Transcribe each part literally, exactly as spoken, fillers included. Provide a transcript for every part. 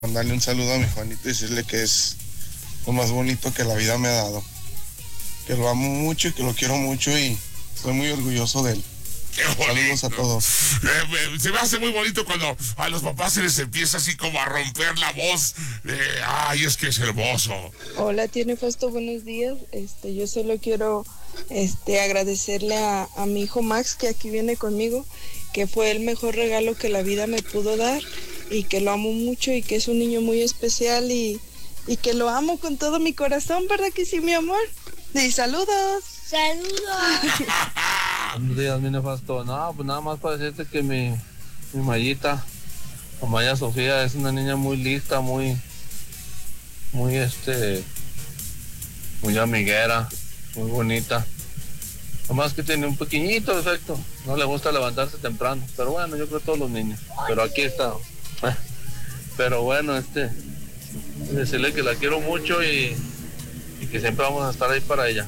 Mandarle un saludo a mi Juanito y decirle que es lo más bonito que la vida me ha dado. Que lo amo mucho y que lo quiero mucho y estoy muy orgulloso de él. Qué bonito. Saludos a todos. Eh, se me hace muy bonito cuando a los papás se les empieza así como a romper la voz. Eh, ay, es que es hermoso. Hola, tío Nefasto, buenos días. Este, yo solo quiero este, agradecerle a, a mi hijo Max, que aquí viene conmigo, que fue el mejor regalo que la vida me pudo dar y que lo amo mucho y que es un niño muy especial y, y que lo amo con todo mi corazón, ¿verdad que sí, mi amor? Y saludos. Saludos. Buenos días, mi Nefasto. No, pues nada más para decirte que mi, mi Mayita, la Maya Sofía, es una niña muy lista, muy, muy este, muy amiguera, muy bonita. Nomás que tiene un pequeñito defecto, no le gusta levantarse temprano, pero bueno, yo creo que todos los niños, pero aquí está. Pero bueno, este, decirle que la quiero mucho y, y que siempre vamos a estar ahí para ella.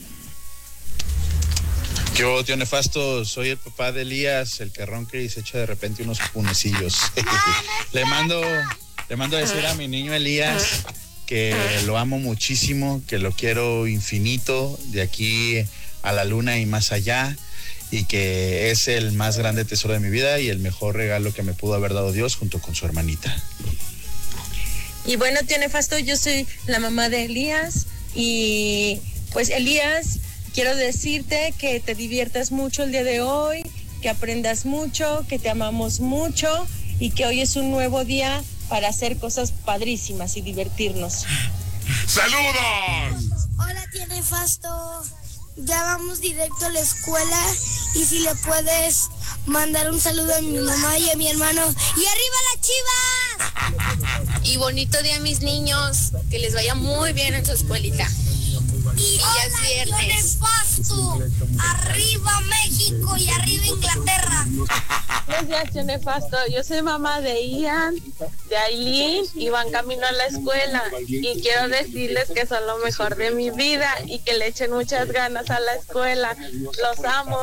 Yo, tío Nefasto, soy el papá de Elías, el que ronca y se echa de repente unos punecillos. le mando, le mando a decir a mi niño Elías que lo amo muchísimo, que lo quiero infinito, de aquí a la luna y más allá, y que es el más grande tesoro de mi vida y el mejor regalo que me pudo haber dado Dios junto con su hermanita. Y bueno, tío Nefasto, yo soy la mamá de Elías y pues Elías, quiero decirte que te diviertas mucho el día de hoy, que aprendas mucho, que te amamos mucho y que hoy es un nuevo día para hacer cosas padrísimas y divertirnos. ¡Saludos! Hola, tío Nefasto. Ya vamos directo a la escuela y si le puedes mandar un saludo a mi mamá y a mi hermano. ¡Y arriba las Chivas! Y bonito día, mis niños. Que les vaya muy bien en su escuelita. Y ya es viernes. Tío Nefasto. Arriba México y arriba Inglaterra. Buenos días, tío Nefasto. Yo soy mamá de Ian, de Aileen y van camino a la escuela. Y quiero decirles que son lo mejor de mi vida y que le echen muchas ganas a la escuela. Los amo.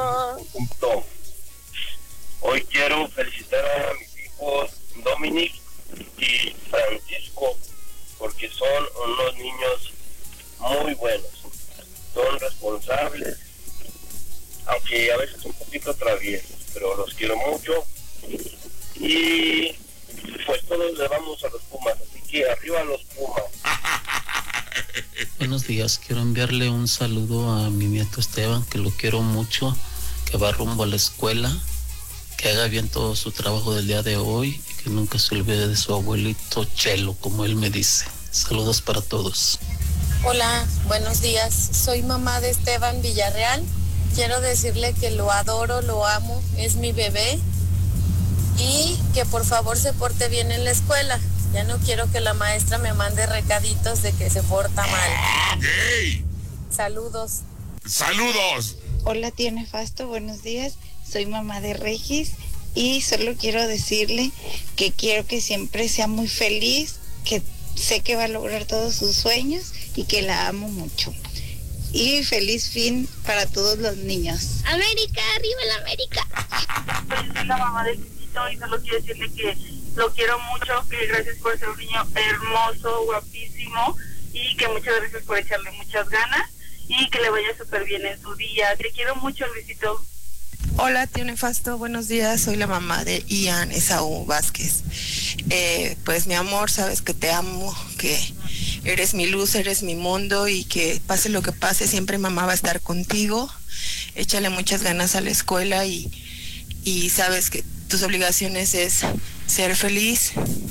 Hoy quiero felicitar a mis hijos Dominic y Francisco porque son unos niños muy buenos. Son responsables, aunque a veces un poquito traviesos, pero los quiero mucho y pues todos le vamos a los Pumas, así que arriba los Pumas. Buenos días, quiero enviarle un saludo a mi nieto Esteban, que lo quiero mucho, que va rumbo a la escuela, que haga bien todo su trabajo del día de hoy y que nunca se olvide de su abuelito Chelo, como él me dice. Saludos para todos. Hola, buenos días. Soy mamá de Esteban Villarreal. Quiero decirle que lo adoro, lo amo, es mi bebé y que por favor se porte bien en la escuela. Ya no quiero que la maestra me mande recaditos de que se porta mal. ¡Okay! Saludos. ¡Saludos! Hola, tío Nefasto, buenos días. Soy mamá de Regis y solo quiero decirle que quiero que siempre sea muy feliz, que sé que va a lograr todos sus sueños y que la amo mucho. Y feliz fin para todos los niños. América, arriba la América. Soy la mamá de Luisito y solo quiero decirle que lo quiero mucho, que gracias por ser un niño hermoso, guapísimo y que muchas gracias por echarle muchas ganas y que le vaya súper bien en su día. Te quiero mucho, Luisito. Hola, tío Nefasto, buenos días. Soy la mamá de Ian Esaú Vázquez. Eh, pues mi amor, sabes que te amo, que eres mi luz, eres mi mundo y que pase lo que pase, siempre mamá va a estar contigo. Échale muchas ganas a la escuela y, y sabes que tus obligaciones es ser feliz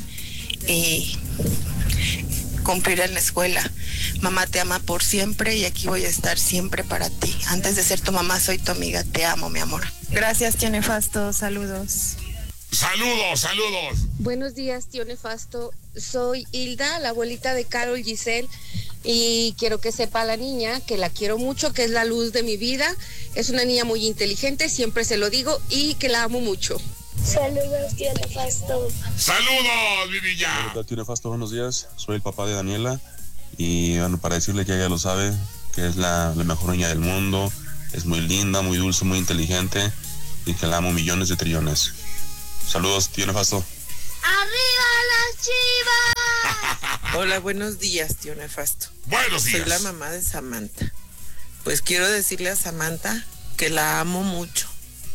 y cumplir en la escuela. Mamá te ama por siempre y aquí voy a estar siempre para ti. Antes de ser tu mamá, soy tu amiga. Te amo, mi amor. Gracias, tío Nefasto. Saludos. Saludos, saludos. Buenos días, tío Nefasto. Soy Hilda, la abuelita de Carol Giselle, y quiero que sepa la niña que la quiero mucho, que es la luz de mi vida. Es una niña muy inteligente, siempre se lo digo, y que la amo mucho. Saludos, tío Nefasto. Saludos, mi niña. Hola, tío Nefasto, buenos días. Soy el papá de Daniela y bueno, para decirle que ella lo sabe, que es la, la mejor niña del mundo, es muy linda, muy dulce, muy inteligente y que la amo millones de trillones. Saludos, tío Nefasto. ¡Arriba las Chivas! Hola, buenos días, tío Nefasto. Buenos días. Soy la mamá de Samantha. Pues quiero decirle a Samantha que la amo mucho.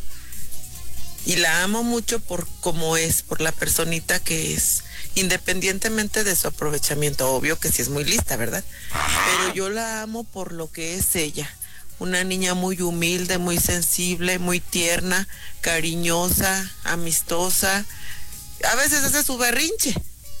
Y la amo mucho por cómo es, por la personita que es, independientemente de su aprovechamiento. Obvio que sí es muy lista, ¿verdad? Ajá. Pero yo la amo por lo que es ella. Una niña muy humilde, muy sensible, muy tierna, cariñosa, amistosa. A veces hace su berrinche,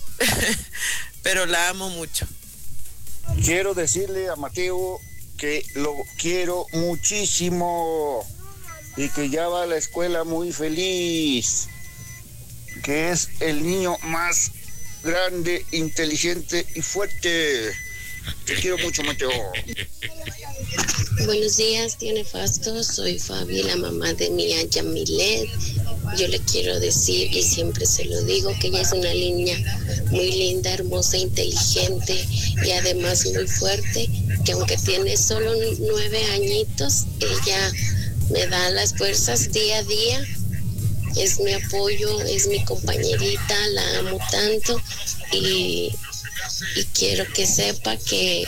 pero la amo mucho. Quiero decirle a Mateo que lo quiero muchísimo y que ya va a la escuela muy feliz, que es el niño más grande, inteligente y fuerte. Te quiero mucho, Mateo. Buenos días, tío Nefasto. Soy Fabi, la mamá de Mía Yamilet. Yo le quiero decir, y siempre se lo digo, que ella es una niña muy linda, hermosa, inteligente y además muy fuerte, que aunque tiene solo nueve añitos, ella me da las fuerzas día a día. Es mi apoyo, es mi compañerita, la amo tanto y, y quiero que sepa que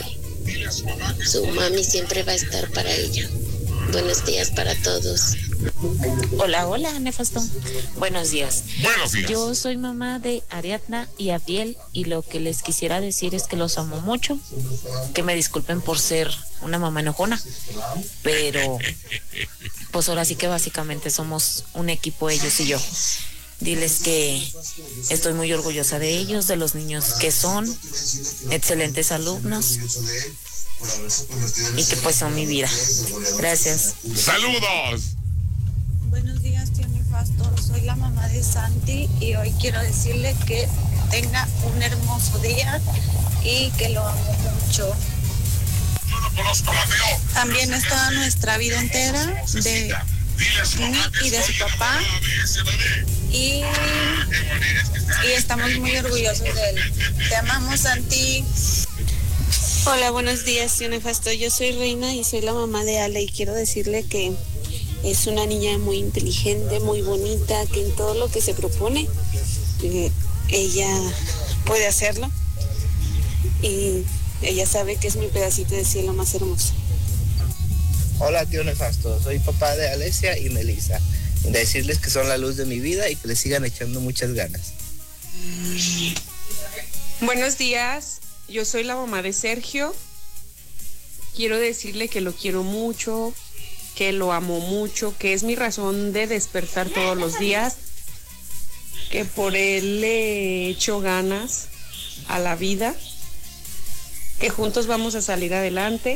su mami siempre va a estar para ella. Buenos días para todos. Hola, hola, Nefasto. Buenos días. Buenos días. Yo soy mamá de Ariadna y Abiel y lo que les quisiera decir es que los amo mucho. Que me disculpen por ser una mamá enojona, pero pues ahora sí que básicamente somos un equipo ellos y yo. Diles que estoy muy orgullosa de ellos, de los niños que son, excelentes alumnos y que pues son mi vida. Gracias. ¡Saludos! Buenos días, tío Nefasto. Soy la mamá de Santi y hoy quiero decirle que tenga un hermoso día y que lo amo mucho. También es toda nuestra vida entera de mí y de su papá y, y estamos muy orgullosos de él. Te amamos, Santi. Hola, buenos días, tío Nefasto. Yo soy Reina y soy la mamá de Ale y quiero decirle que es una niña muy inteligente, muy bonita, que en todo lo que se propone eh, ella puede hacerlo y ella sabe que es mi pedacito de cielo más hermoso. Hola, tío Nefasto, soy papá de Alesia y Melissa. Decirles que son la luz de mi vida y que les sigan echando muchas ganas. Buenos días, yo soy la mamá de Sergio. Quiero decirle que lo quiero mucho, que lo amo mucho, que es mi razón de despertar todos los días, que por él le echo ganas a la vida, que juntos vamos a salir adelante,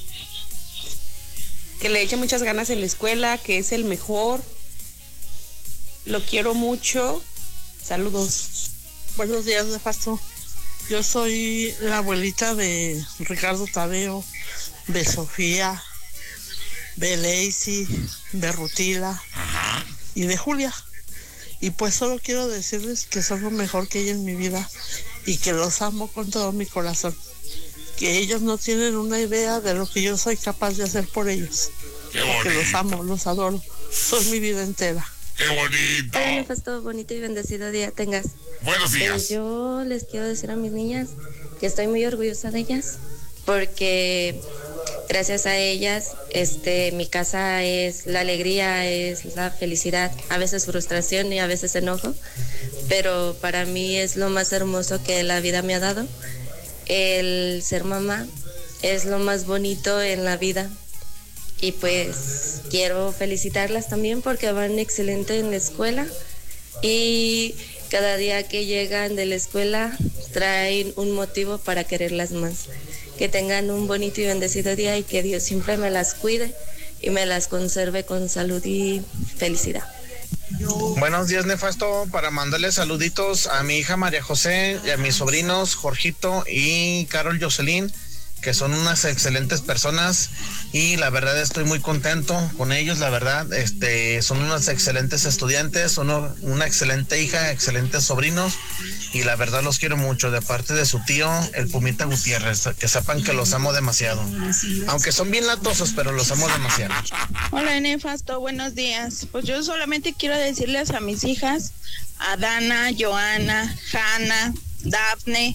que le eche muchas ganas en la escuela, que es el mejor. Lo quiero mucho. Saludos. Buenos días, Nefasto. Yo soy la abuelita de Ricardo Tadeo, de Sofía, de Lacey, de Rutila y de Julia. Y pues solo quiero decirles que son lo mejor que hay en mi vida y que los amo con todo mi corazón. Que ellos no tienen una idea de lo que yo soy capaz de hacer por ellos. ¡Qué bonito! Que los amo, los adoro. Son mi vida entera. ¡Qué bonito! Hola, Nefasto, bonito y bendecido día tengas. Buenos días. Pues yo les quiero decir a mis niñas que estoy muy orgullosa de ellas porque gracias a ellas este mi casa es la alegría, es la felicidad, a veces frustración y a veces enojo, pero para mí es lo más hermoso que la vida me ha dado. El ser mamá es lo más bonito en la vida y pues quiero felicitarlas también porque van excelente en la escuela y cada día que llegan de la escuela traen un motivo para quererlas más. Que tengan un bonito y bendecido día y que Dios siempre me las cuide y me las conserve con salud y felicidad. Buenos días, Nefasto, para mandarle saluditos a mi hija María José y a mis sobrinos Jorgito y Carol Jocelyn, que son unas excelentes personas y la verdad estoy muy contento con ellos, la verdad, este, son unos excelentes estudiantes, uno, una excelente hija, excelentes sobrinos y la verdad los quiero mucho de parte de su tío, el Pumita Gutiérrez, que sepan que los amo demasiado, aunque son bien latosos, pero los amo demasiado. Hola, Nefasto, buenos días. Pues yo solamente quiero decirles a mis hijas, a Dana, Joana, Hanna, Dafne.